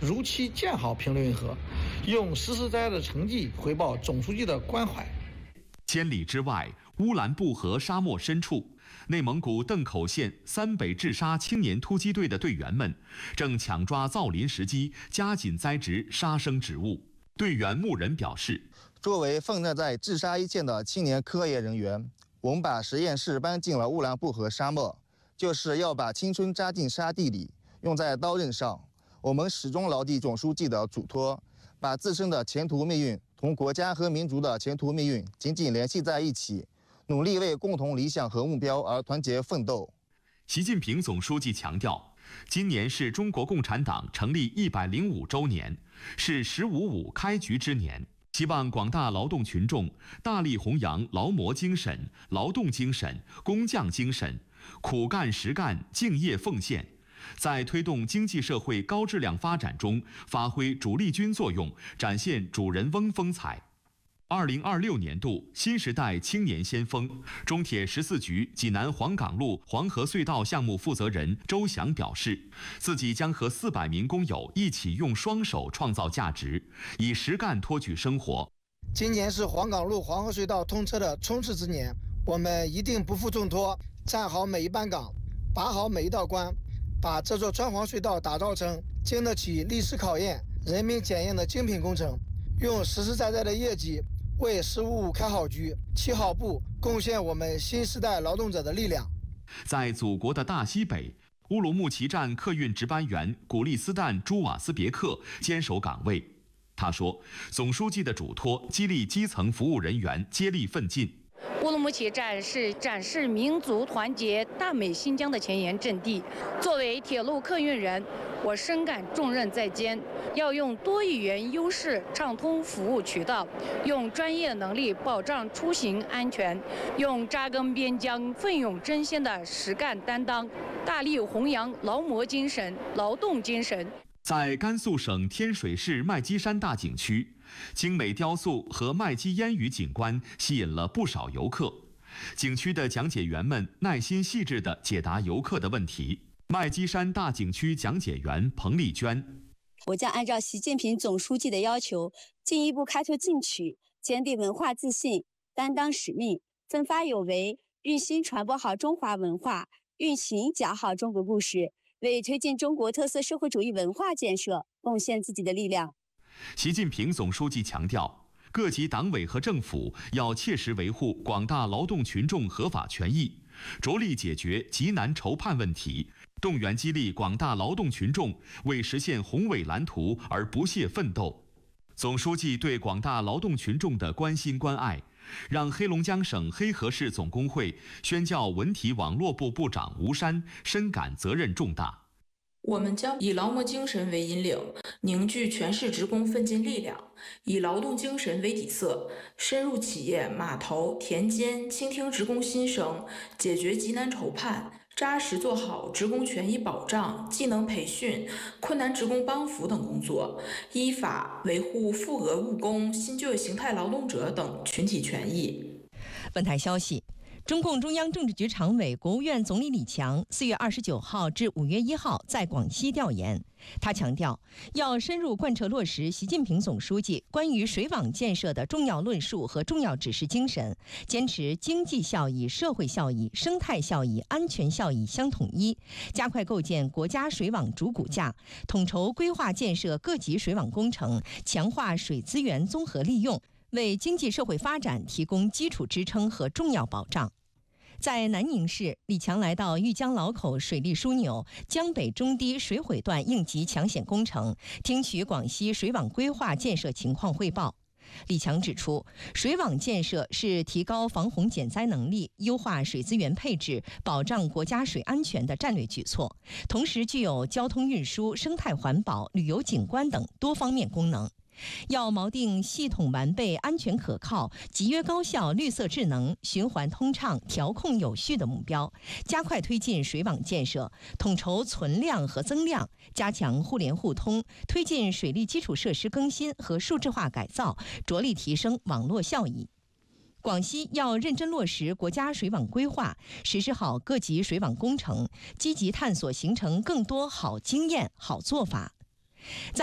如期建好平陵运河，用实实在在的成绩回报总书记的关怀。 千里之外，乌兰布和沙漠深处，内蒙古邓口县三北治沙青年突击队的队员们正抢抓造林时机，加紧栽植沙生植物。队员牧人表示， 作为奋战在治沙一线的青年科研人员，我们把实验室搬进了乌兰布和沙漠，就是要把青春扎进沙地里，用在刀刃上。我们始终牢记总书记的嘱托，把自身的前途命运同国家和民族的前途命运紧紧联系在一起，努力为共同理想和目标而团结奋斗。 习近平总书记强调，今年是中国共产党成立105周年，是“十五五”开局之年。希望广大劳动群众大力弘扬劳模精神、劳动精神、工匠精神，苦干实干、敬业奉献，在推动经济社会高质量发展中发挥主力军作用，展现主人翁风采。2026年度新时代青年先锋，中铁14局济南黄岗路黄河隧道项目负责人周翔表示，自己将和400名工友一起用双手创造价值，以实干托举生活。 今年是黄岗路黄河隧道通车的冲刺之年，我们一定不负重托，站好每一班岗，把好每一道关，把这座川黄隧道打造成经得起历史考验、人民检验的精品工程，用实实在在的业绩为“十五五”开好局、起好步，贡献我们新时代劳动者的力量。 在祖国的大西北，乌鲁木齐站客运值班员古利斯坦·朱瓦斯别克坚守岗位。他说，总书记的嘱托激励基层服务人员接力奋进。 乌鲁木齐站是展示民族团结大美新疆的前沿阵地。作为铁路客运人，我深感重任在肩，要用多语言优势畅通服务渠道，用专业能力保障出行安全，用扎根边疆、奋勇争先的实干担当，大力弘扬劳模精神、劳动精神。 在甘肃省天水市麦积山大景区，精美雕塑和麦积烟雨景观吸引了不少游客。景区的讲解员们耐心细致地解答游客的问题。麦积山大景区讲解员彭丽娟： 我将按照习近平总书记的要求，进一步开拓进取，坚定文化自信，担当使命，奋发有为，用心传播好中华文化，用情讲好中国故事，为推进中国特色社会主义文化建设贡献自己的力量。 习近平总书记强调，各级党委和政府要切实维护广大劳动群众合法权益，着力解决急难愁盼问题，动员激励广大劳动群众为实现宏伟蓝图而不懈奋斗。总书记对广大劳动群众的关心关爱，让黑龙江省黑河市总工会宣教文体网络部部长吴山深感责任重大。 我们将以劳模精神为引领，凝聚全市职工奋进力量，以劳动精神为底色，深入企业、码头、田间，倾听职工心声，解决急难愁盼，扎实做好职工权益保障、技能培训、困难职工帮扶等工作，依法维护富额务工、新就业形态劳动者等群体权益。 本台消息，中共中央政治局常委、国务院总理李强4月29号至5月1号在广西调研。他强调，要深入贯彻落实习近平总书记关于水网建设的重要论述和重要指示精神，坚持经济效益、社会效益、生态效益、安全效益相统一，加快构建国家水网主骨架，统筹规划建设各级水网工程，强化水资源综合利用，为经济社会发展提供基础支撑和重要保障。在南宁市，李强来到豫江老口水利枢纽江北中堤水毁段应急抢险工程，听取广西水网规划建设情况汇报。李强指出，水网建设是提高防洪减灾能力、优化水资源配置、保障国家水安全的战略举措，同时具有交通运输、生态环保、旅游景观等多方面功能。要锚定系统完备、安全可靠、集约高效、绿色智能、循环通畅、调控有序的目标，加快推进水网建设，统筹存量和增量，加强互联互通，推进水利基础设施更新和数字化改造，着力提升网络效益。广西要认真落实国家水网规划，实施好各级水网工程，积极探索形成更多好经验、好做法。在